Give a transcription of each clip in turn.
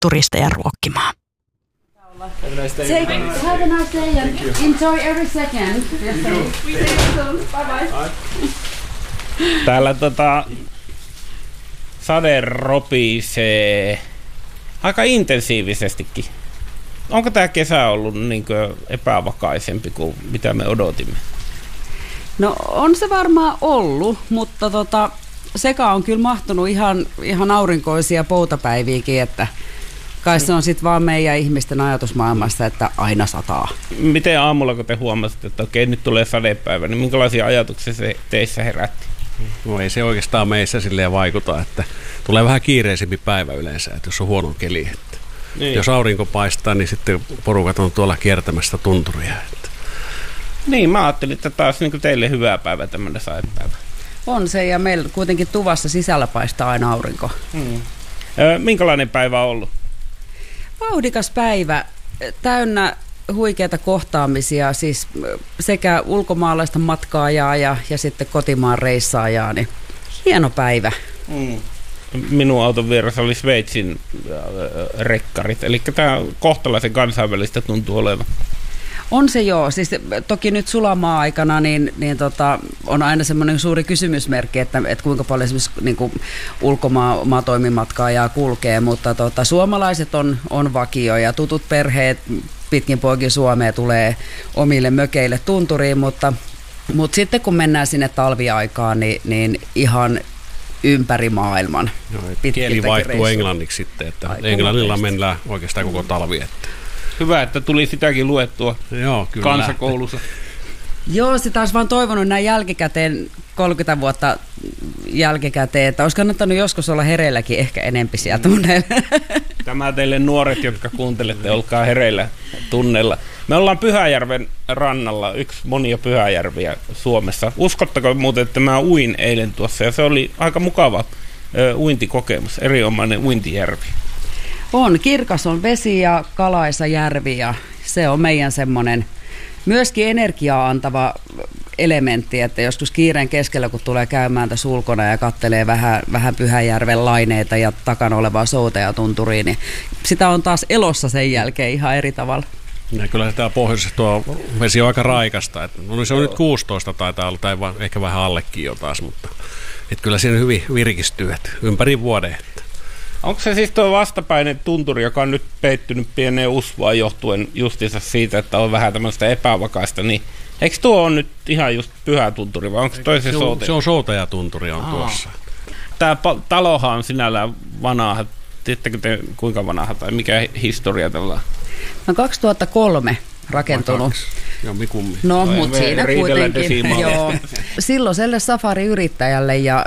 turisteja ruokkimaan. Have a nice day and enjoy every second. Bye-bye. Täällä sade ropisee aika intensiivisestikin. Onko tämä kesä ollut niin kuin epävakaisempi kuin mitä me odotimme? No on se varmaan ollut, mutta sekä on kyllä mahtunut ihan aurinkoisia poutapäiviäkin, että kai se on sitten vaan meidän ihmisten ajatusmaailmassa, että aina sataa. Miten aamulla, kun te huomasitte, että okei, nyt tulee sadepäivä, niin minkälaisia ajatuksia se teissä herätti? No ei se oikeastaan meissä silleen vaikuta, että tulee vähän kiireisempi päivä yleensä, että jos on huono keli. Että niin. Jos aurinko paistaa, niin sitten porukat on tuolla kiertämässä tunturia. Että. Niin, mä ajattelin, että taas niin teille hyvä päivä tämmöinen sadepäivä. On se, ja meillä kuitenkin tuvassa sisällä paistaa aina aurinko. Minkälainen päivä on ollut? Vauhdikas päivä, täynnä huikeita kohtaamisia, siis sekä ulkomaalaista matkaajaa ja sitten kotimaan reissaajaa, niin hieno päivä. Minun auton vieressä oli Sveitsin rekkarit, eli tämä kohtalaisen kansainvälistä tuntuu olevan. On se joo, siis toki nyt sulamaa-aikana niin on aina semmoinen suuri kysymysmerkki, että kuinka paljon esimerkiksi niin ulkomaatoimimatkaajaa kulkee, mutta suomalaiset on vakio ja tutut perheet pitkin poikin Suomea tulee omille mökeille tunturiin, mutta sitten kun mennään sinne talviaikaan, niin ihan ympäri maailman. Kieli vaihtuu englanniksi sitten, että englannilla mennään oikeastaan koko talvi. Että. Hyvä, että tuli sitäkin luettua kansakoulussa. Joo, sitä olisi vaan toivonut näin jälkikäteen, 30 vuotta jälkikäteen, että olisi kannattanut joskus olla hereilläkin ehkä enempi siellä tunneilla. Tämä teille nuoret, jotka kuuntelette, olkaa hereillä tunnella. Me ollaan Pyhäjärven rannalla, yksi monia Pyhäjärviä Suomessa. Uskottako muuten, että mä uin eilen tuossa ja se oli aika mukava uintikokemus, erinomainen uintijärvi. On, kirkas on vesi ja kalaisa järvi ja se on meidän semmoinen myöskin energiaa antava elementti, että joskus kiireen keskellä, kun tulee käymään tässä ulkona ja kattelee vähän Pyhäjärven laineita ja takana olevaa Soutajatunturia, niin sitä on taas elossa sen jälkeen ihan eri tavalla. Ja kyllä täällä pohjoisessa tuo vesi on aika raikasta. No se on nyt 16 taitaa olla, tai ehkä vähän allekin jo taas, mutta kyllä siinä hyvin virkistyy ympäri vuoden. Onko se siis tuo vastapäinen tunturi, joka on nyt peittynyt pieneen usvaan johtuen justiinsa siitä, että on vähän tämmöistä epävakaista, niin eikö tuo on nyt ihan just pyhä tunturi vai onko se toisen Soutaja? Se on Soutaja-tunturi on tuossa. Tämä talohan on sinällään vanha. Tiedättekö te kuinka vanha tai mikä historia tällä on? No 2003 rakentunut. Joo, mikummi. No, mutta siinä kuitenkin. Joo. Silloiselle safariyrittäjälle ja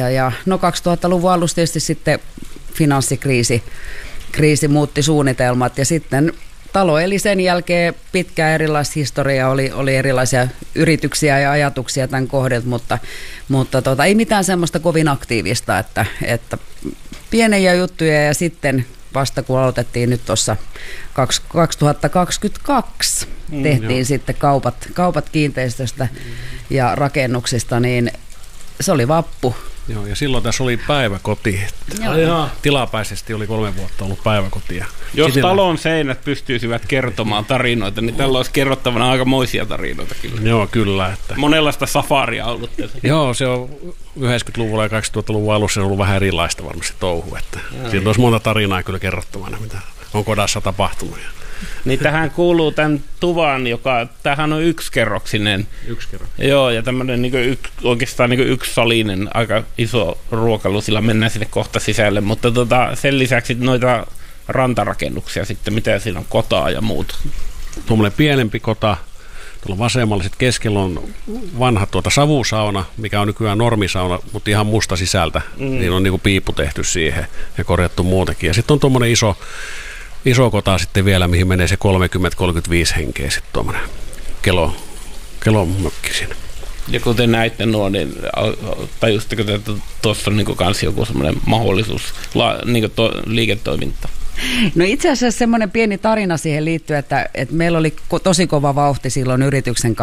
2000-luvun alussa tietysti sitten finanssikriisi muutti suunnitelmat ja sitten talo eli sen jälkeen pitkään erilaista historiaa, oli erilaisia yrityksiä ja ajatuksia tämän kohdilta, mutta ei mitään semmoista kovin aktiivista, että pieniä juttuja ja sitten vasta kun aloitettiin nyt tuossa 2022 tehtiin sitten kaupat kiinteistöstä ja rakennuksista, niin se oli vappu. Joo, ja silloin tässä oli päiväkoti. Tilapäisesti oli 3 vuotta ollut päiväkoti. Jos talon seinät pystyisivät kertomaan tarinoita, niin tällä olisi kerrottavana aikamoisia tarinoita kyllä. Joo, kyllä. Että. Monenlaista safaria ollut. Joo, se on 90-luvulla ja 2000-luvun alussa ollut vähän erilaista varmasti touhu. Siitä olisi monta tarinaa kyllä kerrottavana, mitä on kodassa tapahtunut. Niin tähän kuuluu tämän tuvan, tämähän on yksikerroksinen. Joo, ja tämmöinen oikeastaan yksisalinen, aika iso ruokailu, sillä mennään sinne kohta sisälle, mutta sen lisäksi noita rantarakennuksia sitten, mitä siinä on, kotaa ja muuta. Tuommoinen pienempi kota, tuolla vasemmalla sitten keskellä on vanha savusauna, mikä on nykyään normisauna, mutta ihan musta sisältä, niin on niinku piippu tehty siihen ja korjattu muutenkin. Ja sitten on tuommoinen iso kota sitten vielä, mihin menee se 30-35 henkeä sitten tuommoinen kelomökki siinä. Ja kuten näitte nuo, niin tajusitteko te, että tuossa on kans joku semmoinen mahdollisuus liiketoiminta? No itse asiassa semmoinen pieni tarina siihen liittyy, että meillä oli tosi kova vauhti silloin yrityksen kanssa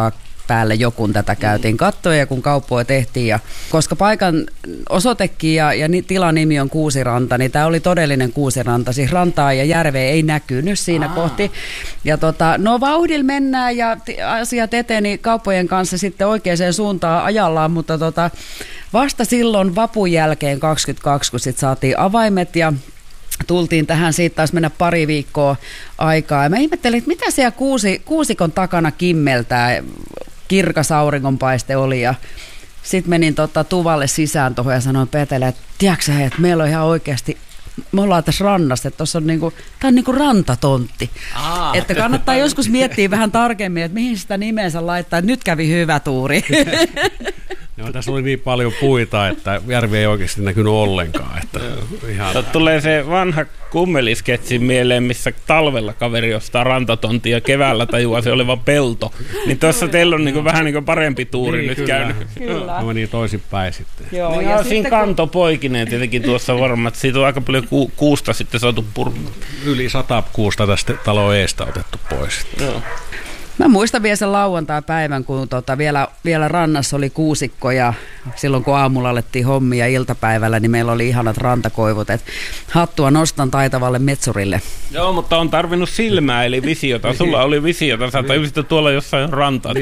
päälle jo, kun tätä käytiin kattoja ja kun kauppoja tehtiin. Ja koska paikan osoitekin ja tilan nimi on Kuusiranta, niin tämä oli todellinen Kuusiranta. Siis rantaa ja järveä ei näkynyt siinä kohti. Ja vauhdilla mennään ja asiat eteni kauppojen kanssa sitten oikeaan suuntaan ajallaan, mutta vasta silloin vapun jälkeen 22, kun sitten saatiin avaimet ja tultiin tähän, siitä taisi mennä pari viikkoa aikaa. Ja mä ihmettelin, että mitä siellä kuusikon takana kimmeltää, kirkas auringonpaiste oli. Ja sitten menin tuvalle sisään tuohon ja sanoin Petelle, että tiedätkö sä, että meillä on ihan oikeasti, me ollaan tässä rannassa, että tuossa on tää on niinku rantatontti. Että kannattaa joskus miettiä vähän tarkemmin, että mihin sitä nimensä laittaa. Nyt kävi hyvä tuuri. No, tässä oli niin paljon puita, että järvi ei oikeasti näkynyt ollenkaan. Että ihan... Tulee se vanha kummelisketsi mieleen, missä talvella kaveri ostaa rantatontia ja keväällä tajuaa se olevan pelto. Niin tuossa teillä on vähän parempi tuuri niin, nyt kyllä. Käynyt. Kyllä. No meni toisinpäin sitten. Joo, ja siinä kanto poikineen tietenkin tuossa varmaan, että siitä on aika paljon kuusta sitten saatu purmaa. Yli 100 kuusta tästä talon eestä otettu pois. Joo. Mä muistan vielä sen lauantai-päivän, kun vielä rannassa oli kuusikko ja silloin kun aamulla alettiin hommia iltapäivällä, niin meillä oli ihanat rantakoivut. Et hattua nostan taitavalle metsurille. Joo, mutta on tarvinnut silmää eli visiota. Sulla oli visiota, sä tajusit tuolla jossain rantaa.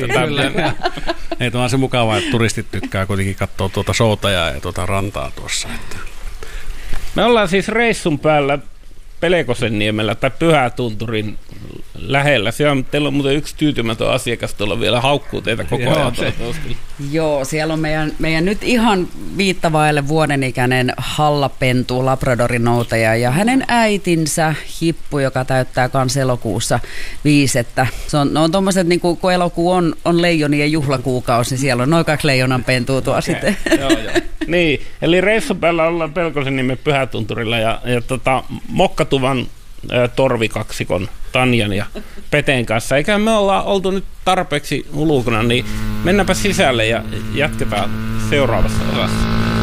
Ei, tuo on se mukavaa, että turistit tykkää kuitenkin katsoa tuota soutajaa ja tuota rantaa tuossa. Että. Me ollaan siis reissun päällä Pelekosenniemellä tai Pyhätunturin lähellä. Teillä on muuten yksi tyytymätön asiakas tuolla vielä haukkuu teitä koko ajan. Joo, siellä on meidän nyt ihan viittavaille vuoden ikäinen hallapentu, labradorin noutaja ja hänen äitinsä Hippu, joka täyttää kans elokuussa 5. Se on tommoset, niin kun elokuu on leijonien juhlakuukausi, niin siellä on noin 2 leijonan pentua tuo sitten. Joo. Niin, eli reissun päällä ollaan Pelkosenniemen Pyhätunturilla ja Mokkatuvan torvikaksikon Tanjan ja Peten kanssa. Eikä me ollaan oltu nyt tarpeeksi ulkona, niin mennäänpä sisälle ja jatketaan seuraavassa osassa.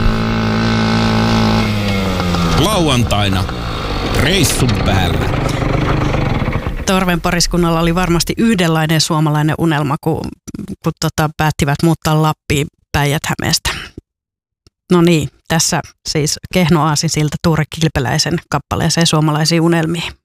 Lauantaina reissun päällä. Torven pariskunnalla oli varmasti yhdenlainen suomalainen unelma, kun päättivät muuttaa Lappiin Päijät-Hämeestä. No niin, tässä siis Kehno aasinsilta Tuure Kilpeläisen kappaleeseen Suomalaisiin unelmiin.